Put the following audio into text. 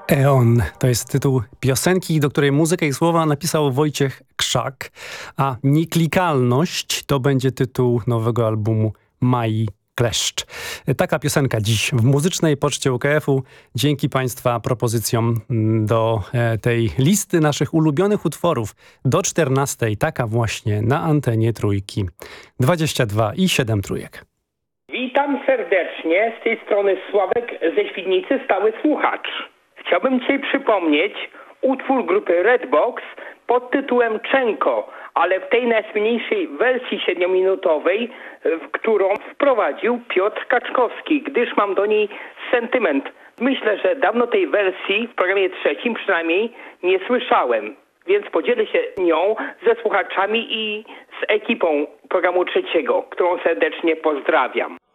Eon to jest tytuł piosenki, do której muzykę i słowa napisał Wojciech Krzak, a Nieklikalność to będzie tytuł nowego albumu Mai Kleszcz. Taka piosenka dziś w muzycznej poczcie UKF-u. Dzięki Państwa propozycjom do tej listy naszych ulubionych utworów do 14. Taka właśnie na antenie Trójki. 22 i 7 trójek. Witam serdecznie, z tej strony Sławek ze Świdnicy, stały słuchacz. Chciałbym dzisiaj przypomnieć utwór grupy Redbox pod tytułem Czenko, ale w tej najsłynniejszej wersji 7-minutowej, którą wprowadził Piotr Kaczkowski, gdyż mam do niej sentyment. Myślę, że dawno tej wersji w programie trzecim przynajmniej nie słyszałem, więc podzielę się nią ze słuchaczami i z ekipą programu trzeciego, którą serdecznie pozdrawiam.